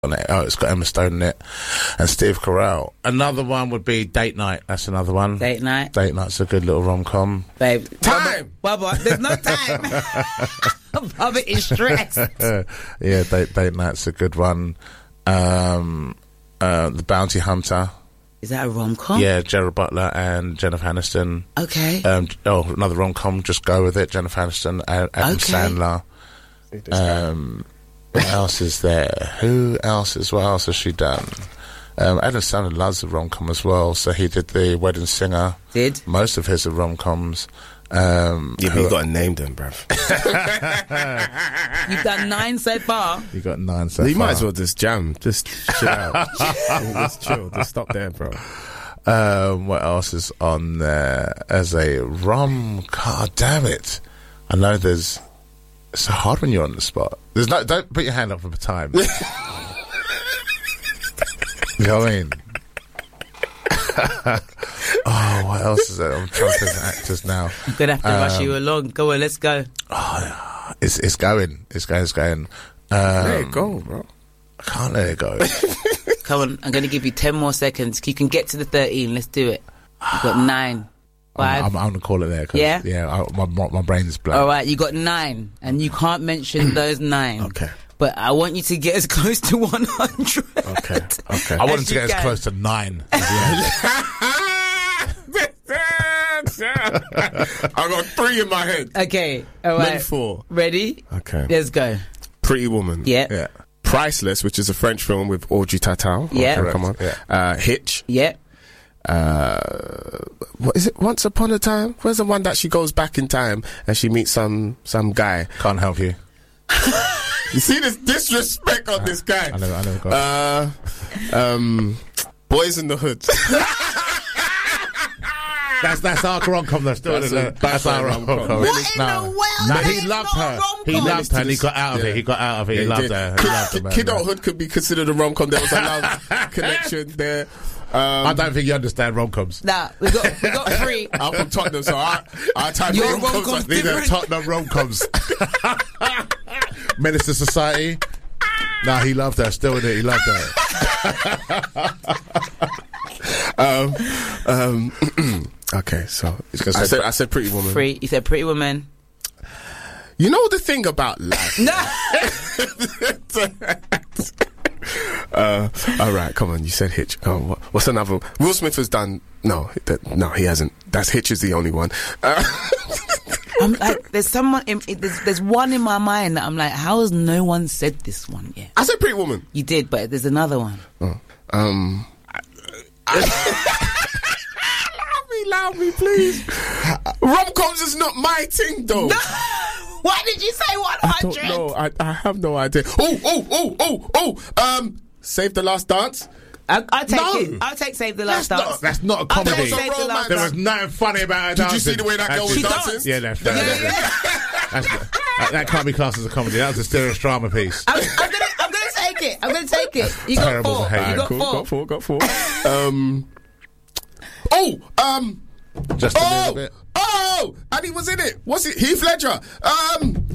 on it. Oh, it's got Emma Stone in it and Steve Carell. Another one would be Date Night. That's another one. Date Night. Date Night's a good little rom-com. Babe. Time! Bubba, there's no time. Bubba is stressed. Yeah, Date Night's a good one. The Bounty Hunter. Is that a rom-com? Yeah, Gerard Butler and Jennifer Aniston. Okay. Another rom-com, Just Go With It, Jennifer Aniston, Adam Sandler. What else is there? What else has she done? Adam Sandler loves a rom-com as well, so he did The Wedding Singer. Did? Most of his are rom-coms. But you got to name them, bruv. You've done 9 so far. You got 9 so far. You might as well just jam. Just chill out. Just chill. Just stop there, bro. What else is on there as a rom-com? Damn it. I know there's... It's so hard when you're on the spot. There's no... Don't put your hand up for the time. Go in. Oh, what else is there? I'm trying to think of actors now. I'm going to have to rush you along. Go on, let's go. Oh, it's going. It's going. Let it go, bro. I can't let it go. Come on, I'm going to give you 10 more seconds. You can get to the 13. Let's do it. You've got 9. 5. I'm going to call it there. Yeah? Yeah, my brain's blank. All right, you got 9. And you can't mention those 9. Okay. But I want you to get as close to 100. Okay. I want him to get as close to 9. I got 3 in my head. Okay, all right. Maybe 4. Ready? Okay. Let's go. Pretty Woman. Yeah. Priceless, which is a French film with Audrey Tautou. Yeah. Okay, come on. Yeah. Hitch. Yeah. What is it? Once Upon a Time? Where's the one that she goes back in time and she meets some guy? Can't help you. You see this disrespect on this guy. I never got Boys in the Hood. That's our rom-com though. That's our rom-com. What in the world? No, he loved her. He loved her and he got out of it. He loved her. Kidulthood could be considered a rom-com. There was a love connection there. I don't think you understand rom-coms. Nah, we got 3. I'm from Tottenham, so I type Your rom-coms. rom-coms These are Tottenham rom-coms. Menace to Society. Nah, he loved her. Still in it. He loved her. Okay, so I said Pretty Woman. 3. You said Pretty Woman. You know the thing about life. No. All right, come on. You said Hitch. What's another? Will Smith has done. No, he hasn't. That's Hitch is the only one. I'm like, there's someone. There's one in my mind that I'm like, how has no one said this one yet? I said Pretty Woman. You did, but there's another one. Allow me, please. Rom-coms is not my thing, though. No. Why did you say 100? I don't know. I have no idea. Save the Last Dance. I'll take it. I'll take Save the Last Dance. That's not a comedy. There was nothing funny about her dancing. Did you see the way that girl was dancing? Yeah, that's that can't be classed as a comedy. That was a serious drama piece. I'm gonna take it. I'm gonna take it. You got 4. You got 4. Just a little bit. And he was in it. What's it? Heath Ledger. I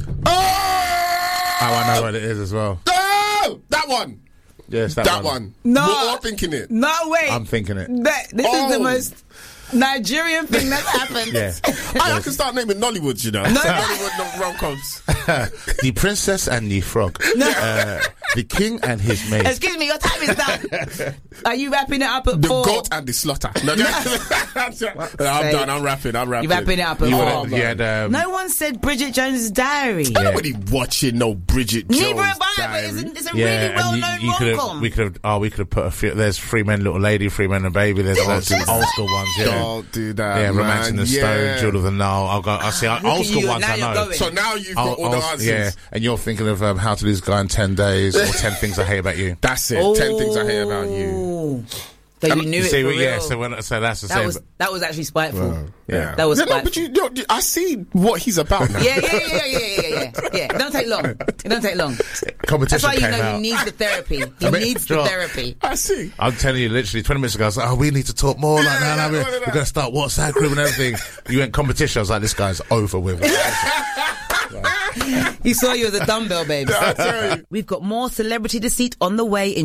know what it is as well. That one. Yes, that one. No, we're all thinking it. No way. I'm thinking it. This is the most Nigerian thing that's happened. Yeah. I can start naming Nollywoods, you know. Nollywood rom-coms. The Princess and the Frog. The King and his Maid. Excuse me, your time is done. Are you wrapping it up at 4? The Goat and the Slaughter. No, I'm done. I'm wrapping. You're wrapping it up at 4. No one said Bridget Jones's Diary. Nobody watching no Bridget Jones. Neither am I, but it's a really well-known rom-com. We could have put a few. There's 3 Men, Little Lady, 3 Men and Baby. There's lots of old school ones. Yeah. Don't do that. Yeah, man. Romancing the Stone, Jewel of the Nile. I'll see old school ones. I know. So now you've got all the answers. Yeah, and you're thinking of How to Lose a Guy in 10 Days or 10 Things I Hate About You. That's it. 10 Things I Hate About You. So you knew it for real. Yeah, so that's the same. That was actually spiteful. Yeah, that was spiteful. No, but I see what he's about now. Yeah. It don't take long. Competition. That's why you came know out. he needs the therapy. He needs the therapy. I see. I'm telling you, literally 20 minutes ago, I was like, we need to talk more. We're going to start WhatsApp group and everything. You went competition. I was like, this guy's over with. He saw you as a dumbbell, babe. I tell you. We've got more celebrity deceit on the way.